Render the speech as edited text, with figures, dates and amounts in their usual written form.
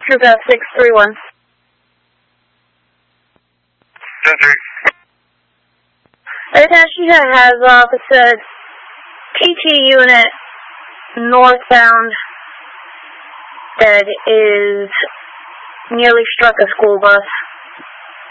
Troop F631. 10-3. Attention to has opposite TT unit northbound that is nearly struck a school bus.